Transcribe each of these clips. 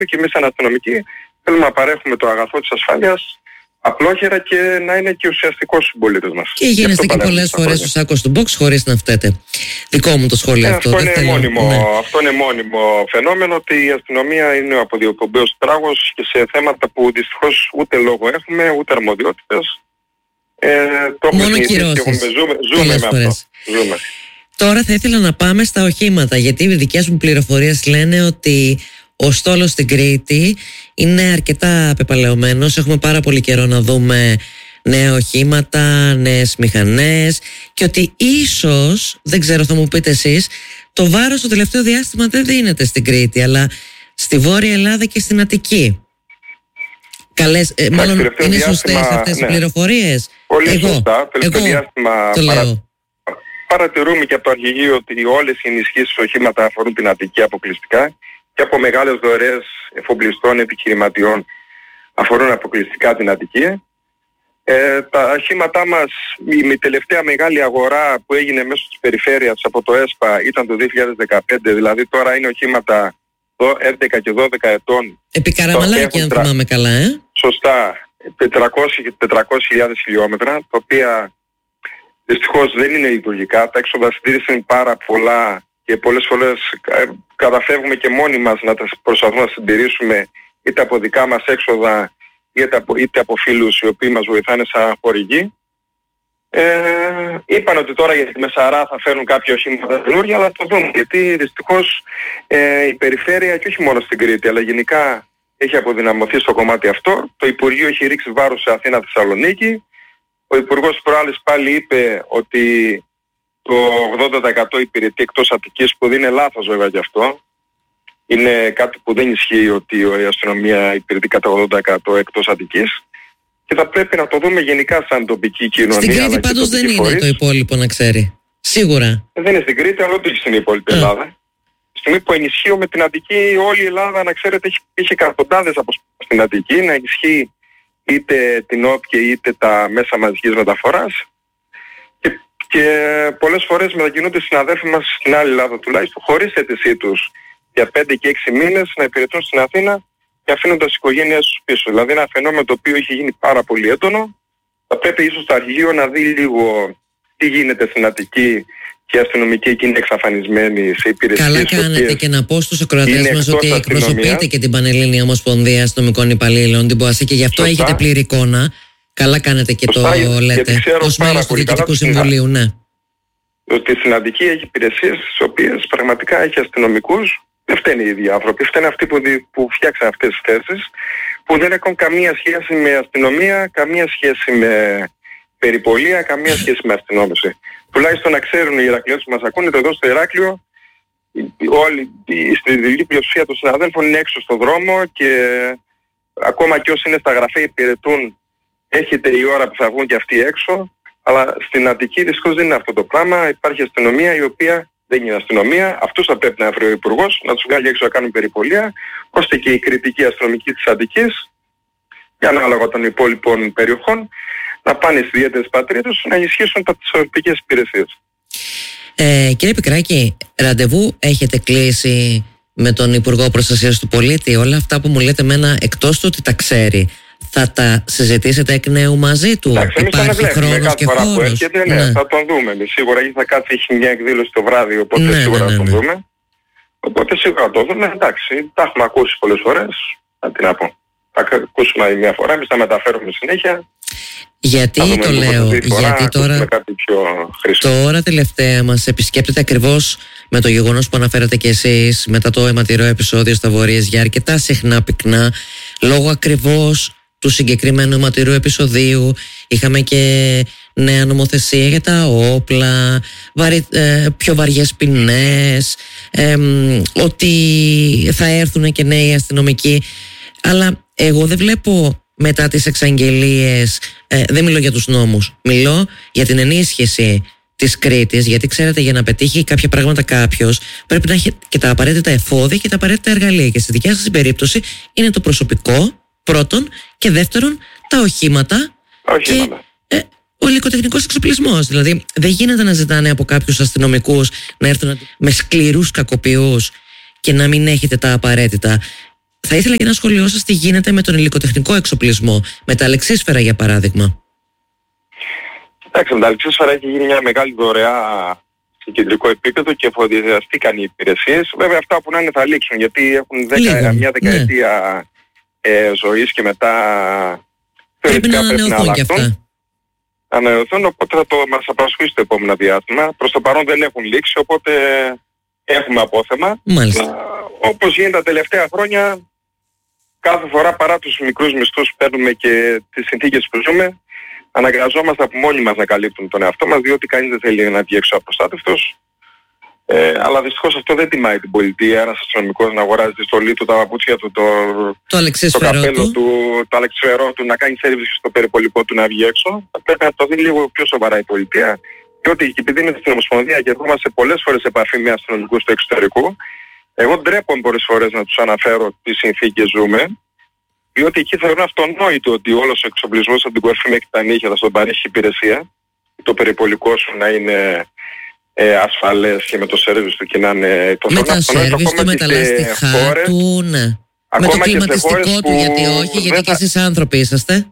και εμείς σαν αστυνομικοί θέλουμε να παρέχουμε το αγαθό της ασφάλειας απλόχερα και να είναι και ουσιαστικός στους πολίτες μας. Και γίνεστε και πολλές φορές ο σάκος του box χωρίς να φταίτε. Δικό μου το σχόλιο αυτό. Αυτό είναι μόνιμο φαινόμενο, ότι η αστυνομία είναι ο αποδιοπομπαίος τράγος και σε θέματα που δυστυχώς ούτε λόγο έχουμε, ούτε αρμοδιότητες. Μόνο κυρώσεις. Ζούμε με αυτό. Τώρα θα ήθελα να πάμε στα οχήματα, γιατί οι δικές μου πληροφορίες λένε ότι ο στόλος στην Κρήτη είναι αρκετά πεπαλαιωμένος. Έχουμε πάρα πολύ καιρό να δούμε νέα οχήματα, νέες μηχανές, και ότι ίσως, δεν ξέρω, θα μου πείτε εσείς, το βάρος το τελευταίο διάστημα δεν δίνεται στην Κρήτη, αλλά στη Βόρεια Ελλάδα και στην Αττική. Μάλλον είναι σωστές αυτές οι πληροφορίες? Πολύ σωστά. Τελευταίο διάστημα παρατηρούμε και από το αρχηγείο ότι όλες οι ενισχύσεις οχήματα αφορούν την Αττική αποκλειστικά, και από μεγάλες δωρεές εφοπλιστών επιχειρηματιών αφορούν αποκλειστικά την Αττική. Τα οχήματά μας, η τελευταία μεγάλη αγορά που έγινε μέσω της περιφέρειας από το ΕΣΠΑ ήταν το 2015, δηλαδή τώρα είναι οχήματα 11 και 12 ετών. Επί Καραμαλάκη, αν θυμάμαι καλά, Σωστά, 400.000 χιλιόμετρα, τα οποία δυστυχώς δεν είναι λειτουργικά. Τα έξοδα συντήρησης είναι πάρα πολλά και πολλές φορές καταφεύγουμε και μόνοι μας να τα προσπαθούμε να συντηρήσουμε, είτε από δικά μας έξοδα είτε από φίλους οι οποίοι μας βοηθάνε σαν χορηγοί. Είπαν ότι τώρα για τη Μεσαρά θα φέρουν κάποια οχήματα καινούργια, αλλά το δούμε, γιατί δυστυχώς η περιφέρεια, και όχι μόνο στην Κρήτη αλλά γενικά, έχει αποδυναμωθεί στο κομμάτι αυτό. Το Υπουργείο έχει ρίξει βάρος σε Αθήνα, Θεσσαλονίκη. Ο Υπουργός προάλλες πάλι είπε ότι το 80% υπηρετεί εκτός Αττικής, που δεν είναι λάθος βέβαια γι' αυτό. Είναι κάτι που δεν ισχύει, ότι η αστυνομία υπηρετεί κατά 80% εκτός Αττικής. Και θα πρέπει να το δούμε γενικά σαν τοπική κοινωνία. Στην Κρήτη πάντως δεν είναι το υπόλοιπο, να ξέρει. Σίγουρα. Δεν είναι στην Κρήτη, αλλά ούτε στην υπόλοιπη Ελλάδα. Στη στιγμή που ενισχύω με την Αττική, όλη η Ελλάδα, να ξέρετε, έχει εκατοντάδες από στην Αττική, να ενισχύει είτε την ΟΠΚΕ είτε τα μέσα μαζικής μεταφοράς. Και πολλές φορές μετακινούνται οι συναδέλφοι μας στην άλλη Ελλάδα τουλάχιστον, χωρίς αίτησή τους, για 5 και 6 μήνες να υπηρετούν στην Αθήνα και αφήνοντας τις οικογένειές τους πίσω. Δηλαδή ένα φαινόμενο το οποίο έχει γίνει πάρα πολύ έντονο. Θα πρέπει ίσως το αρχηγείο να δει λίγο τι γίνεται στην Αττική, και οι αστυνομικοί εκεί είναι εξαφανισμένοι σε υπηρεσίες. Καλά κάνετε, και να πω στους ακροατές μας ότι εκπροσωπείτε και την Πανελλήνια Ομοσπονδία Αστυνομικών Υπαλλήλων, την ΠΟΑΣΥ, και γι' αυτό έχετε πλήρη εικόνα. Καλά κάνετε και το λέτε ως μέλος του Διοικητικού Συμβουλίου, ναι. Ότι στην Αττική έχει υπηρεσίες στις οποίες πραγματικά έχει αστυνομικούς. Δεν φταίνουν οι ίδιοι άνθρωποι, φταίνουν αυτοί που φτιάξαν αυτές τις θέσεις, που δεν έχουν καμία σχέση με αστυνομία, καμία σχέση με περιπολία, καμία σχέση με αστυνόμευση. Τουλάχιστον να ξέρουν οι Ηρακλειώτες που μας ακούνε, εδώ στο Ηράκλειο η στρατηγική πλειοψηφία των συναδέλφων είναι έξω στον δρόμο, και ακόμα και όσοι είναι στα γραφεία υπηρετούν, έχετε η ώρα που θα βγουν και αυτοί έξω. Αλλά στην Αττική δυστυχώς δεν είναι αυτό το πράγμα. Υπάρχει αστυνομία η οποία δεν είναι αστυνομία. Αυτούς θα πρέπει να βρει ο Υπουργός, να τους βγάλει έξω να κάνουν περιπολία, ώστε και η κριτική αστυνομική της Αττικής, και ανάλογα των υπόλοιπων περιοχών, να πάνε στις ιδιαίτερες πατρίδες να ενισχύσουν τις αστυνομικές υπηρεσίες. Κύριε Πικράκη, ραντεβού έχετε κλείσει με τον Υπουργό Προστασίας του Πολίτη? Όλα αυτά που μου λέτε εμένα, εκτός του ότι τα ξέρει, θα τα συζητήσετε εκ νέου μαζί του? Υπάρχει χρόνος και χώρος? Που έρχεται, ναι, θα τον δούμε. Σίγουρα θα κάτσει, έχει μια εκδήλωση το βράδυ, οπότε σίγουρα θα τον δούμε. Οπότε σίγουρα θα το δούμε. Εντάξει, τα έχουμε ακούσει πολλές φορές. Τι να πω. Θα ακούσουμε μια φορά, εμείς θα μεταφέρουμε συνέχεια. Γιατί το λέω? Γιατί τώρα τελευταία μας επισκέπτεται ακριβώς με το γεγονός που αναφέρατε και εσείς, μετά το αιματηρό επεισόδιο στα Βορείες, για αρκετά συχνά πυκνά, λόγω ακριβώς του συγκεκριμένου αιματηρού επεισοδίου. Είχαμε και νέα νομοθεσία για τα όπλα, πιο βαριές ποινές, ότι θα έρθουν και νέοι αστυνομικοί. Αλλά εγώ δεν βλέπω μετά τις εξαγγελίες, δεν μιλώ για τους νόμους, μιλώ για την ενίσχυση της Κρήτης, γιατί ξέρετε, για να πετύχει κάποια πράγματα κάποιος πρέπει να έχει και τα απαραίτητα εφόδια και τα απαραίτητα εργαλεία, και στη δικιά σας περίπτωση είναι το προσωπικό πρώτον, και δεύτερον τα οχήματα. Και ο υλικοτεχνικός εξοπλισμός. Δηλαδή δεν γίνεται να ζητάνε από κάποιους αστυνομικούς να έρθουν με σκληρούς κακοποιούς και να μην έχετε τα απαραίτητα. Θα ήθελα και ένα σχόλιο σας τι γίνεται με τον υλικοτεχνικό εξοπλισμό, με τα αλεξίσφαιρα για παράδειγμα. Εντάξει, με τα αλεξίσφαιρα έχει γίνει μια μεγάλη δωρεά σε κεντρικό επίπεδο και εφοδιαστήκαν οι υπηρεσίες. Βέβαια αυτά που να είναι θα λήξουν, γιατί έχουν μια δεκαετία ζωής και μετά πρέπει να ανανεωθούν και αυτά. Ανανεωθούν, οπότε θα μας απασχολήσει το επόμενο διάστημα. Προς το παρόν δεν έχουν λήξει, οπότε έχουμε απόθεμα. Όπως γίνεται τα τελευταία χρόνια, κάθε φορά παρά τους μικρούς μισθούς που παίρνουμε και τις συνθήκες που ζούμε, αναγκαζόμαστε από μόνοι μας να καλύπτουμε τον εαυτό μας, διότι κανείς δεν θέλει να βγει έξω απροστάτευτος. Αλλά δυστυχώς αυτό δεν τιμάει την πολιτεία. Ένας αστυνομικός να αγοράζει τη στολή του, τα παπούτσια του, το καπέλο του, το αλεξισφαιρό του, να κάνει σέρβιση στο περιπολικό του να βγει έξω. Θα πρέπει να το δει λίγο πιο σοβαρά η πολιτεία. Διότι επειδή είναι στην Ομοσπονδία και ερχόμαστε πολλές φορές σε επαφή με αστυνομικούς του εξωτερικού, εγώ ντρέπομαι πολλές φορές να τους αναφέρω τι συνθήκες ζούμε. Διότι εκεί θεωρούν αυτονόητο ότι όλος ο εξοπλισμός από την κορφή μέχρι τα νύχια θα στον παρέχει υπηρεσία. Το περιπολικό σου να είναι ασφαλές και με το σέρβις του και να είναι το με τα σέρβις του, με τα λαστιχά του, ναι. Με το κλιματιστικό του, γιατί όχι, γιατί και εσείς άνθρωποι είσαστε.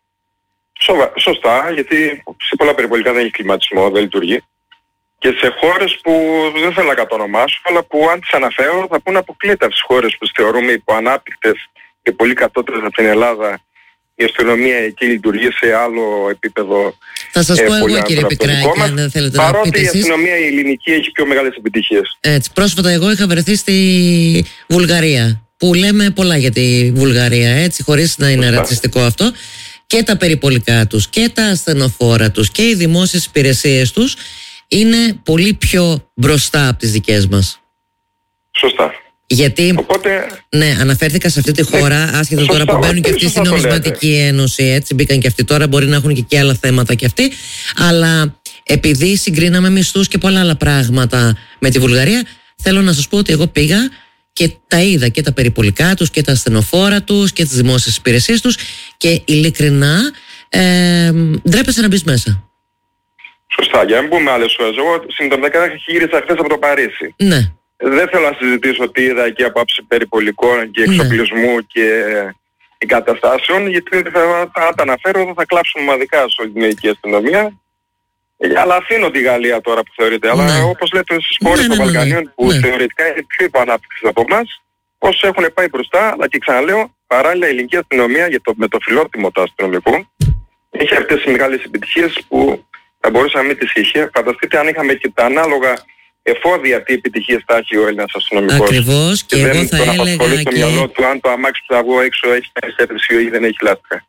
Σωστά, γιατί σε πολλά περιπολικά δεν έχει κλιματισμό, δεν λειτουργεί. Και σε χώρες που δεν θέλω να κατονομάσω, αλλά που αν τις αναφέρω θα πούνε αποκλείται από τις χώρες που θεωρούμε υποανάπτυκτες και πολύ κατώτερες από την Ελλάδα. Η αστυνομία εκεί λειτουργεί σε άλλο επίπεδο. Θα σας πω εγώ, κύριε Πικράκη, αν δεν θέλετε να πείτε εσείς. Παρότι η αστυνομία η ελληνική έχει πιο μεγάλες επιτυχίες. Έτσι, πρόσφατα εγώ είχα βρεθεί στη Βουλγαρία, που λέμε πολλά για τη Βουλγαρία, έτσι, χωρίς να είναι ρατσιστικό αυτό. Και τα περιπολικά τους και τα ασθενοφόρα τους και οι δημόσιες υπηρεσίες τους είναι πολύ πιο μπροστά από τις δικές μας. Σωστά. Γιατί, οπότε, ναι, αναφέρθηκα σε αυτή τη χώρα, άσχετα τώρα που μπαίνουν και αυτοί στην Νομισματική Ένωση, έτσι, μπήκαν και αυτοί τώρα, μπορεί να έχουν και άλλα θέματα και αυτοί, αλλά επειδή συγκρίναμε μισθούς και πολλά άλλα πράγματα με τη Βουλγαρία, θέλω να σας πω ότι εγώ πήγα και τα είδα και τα περιπολικά τους και τα ασθενοφόρα τους και τις δημόσιες υπηρεσίες τους και ειλικρινά ντρέπεσαι να μπεις μέσα. Σωστά, για να μην πούμε άλλες ώρες. Εγώ συνειδητοποιητικά γύρισα χθες από το Παρίσι. Ναι. Δεν θέλω να συζητήσω τι είδα εκεί από άψη περιπολικών και εξοπλισμού και εγκαταστάσεων, γιατί θα τα αναφέρω, εδώ θα κλάψουν ομαδικά σε όλη την ελληνική αστυνομία. Αλλά αφήνω τη Γαλλία τώρα που θεωρείται. Αλλά όπως λέτε στις χώρες των Βαλκανίων που θεωρητικά είναι πιο υποανάπτυξης από εμάς, όσοι έχουν πάει μπροστά, αλλά και ξαναλέω, παράλληλα η ελληνική αστυνομία με το φιλότιμο του αστυνομικού έχει αυτές τις μεγάλες επιτυχίες που θα μπορούσε να μην τις είχε. Φανταστείτε αν είχαμε και τα ανάλογα εφόδια τι επιτυχίες θα έχει ο Έλληνας αστυνομικός. Ακριβώς, και εγώ θα έλεγα απασχολεί στο μυαλό του αν το αμάξι που θα βγω έξω έχει σέρβιση ή δεν έχει λάστιχα.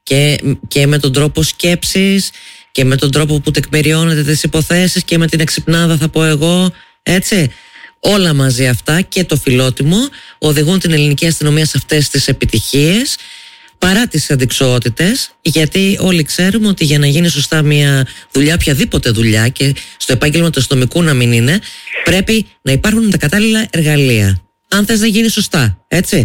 Και με τον τρόπο σκέψης και με τον τρόπο που τεκμηριώνεται τις υποθέσεις και με την εξυπνάδα, θα πω εγώ, έτσι. Όλα μαζί αυτά και το φιλότιμο οδηγούν την ελληνική αστυνομία σε αυτές τις επιτυχίες, παρά τις αντιξοότητες, γιατί όλοι ξέρουμε ότι για να γίνει σωστά μια δουλειά, οποιαδήποτε δουλειά, και στο επάγγελμα του αστυνομικού να μην είναι, πρέπει να υπάρχουν τα κατάλληλα εργαλεία. Αν θες να γίνει σωστά, έτσι.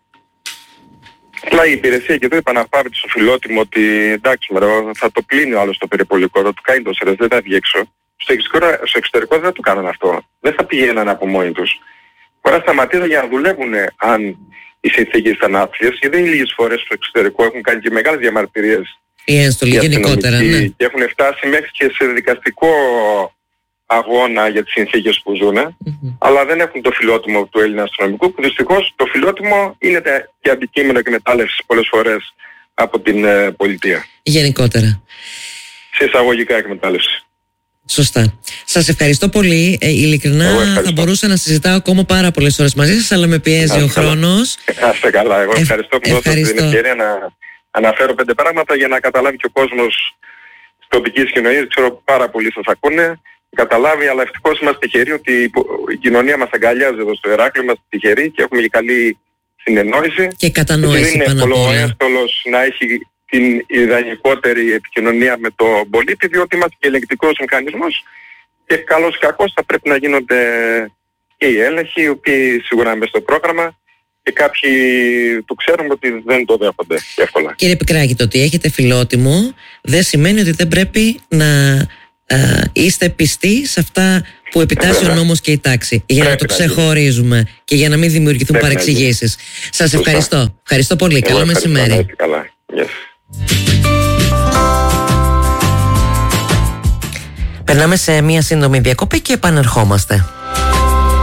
Αλλά η υπηρεσία και εδώ επαναπάβεται στο φιλότιμο ότι εντάξει, θα το πλύνει ο άλλος το περιπολικό, θα του κάνει το σερές, δεν θα βγει έξω. Στο εξωτερικό δεν θα το κάνουν αυτό. Δεν θα πηγαίναν από μόνοι τους. Τώρα σταματήσαν για να δουλεύουν αν οι συνθήκες ήταν άθλιες, γιατί δεν είναι λίγες φορές στο εξωτερικό έχουν κάνει και μεγάλες διαμαρτυρίες. Η ένστολη γενικότερα, ναι. Και έχουν φτάσει μέχρι και σε δικαστικό αγώνα για τις συνθήκες που ζουν, αλλά δεν έχουν το φιλότιμο του Έλληνα αστυνομικού, που δυστυχώς το φιλότιμο είναι και αντικείμενο εκμετάλλευσης πολλές φορές από την πολιτεία. Γενικότερα. Σε εισαγωγικά εκμετάλλευση. Σωστά. Σας ευχαριστώ πολύ. Ειλικρινά θα μπορούσα να συζητάω ακόμα πάρα πολλές ώρες μαζί σας, αλλά με πιέζει ο χρόνος. Άστε καλά. Εγώ ευχαριστώ που δώσατε την ευκαιρία να αναφέρω 5 πράγματα για να καταλάβει και ο κόσμος της τοπικής κοινωνίας. Ξέρω πάρα πολλοί σας ακούνε. Καταλάβει, αλλά ευτυχώς είμαστε τυχεροί ότι η κοινωνία μας αγκαλιάζει εδώ στο Ηράκλειο, είμαστε τυχεροί και έχουμε και καλή συνεννόηση. Και κατανόηση πάνω απ' όλα. Δεν είναι εύκολος να έχει την ιδανικότερη επικοινωνία με τον πολίτη, διότι είμαστε και ελεγκτικός μηχανισμός και καλώς ή κακώς θα πρέπει να γίνονται και οι έλεγχοι, οι οποίοι σίγουρα είναι στο πρόγραμμα και κάποιοι το ξέρουμε ότι δεν το δέχονται εύκολα. Κύριε Πικράκη, το ότι έχετε φιλότιμο δεν σημαίνει ότι δεν πρέπει να είστε πιστοί σε αυτά που επιτάσσει ο νόμος και η τάξη, για να το ξεχωρίζουμε και για να μην δημιουργηθούν παρεξηγήσεις. Σας ευχαριστώ. Ευχαριστώ πολύ. Καλό μεσημέρι. Καλά. Yes. Περνάμε σε μία σύντομη διακοπή και επανερχόμαστε.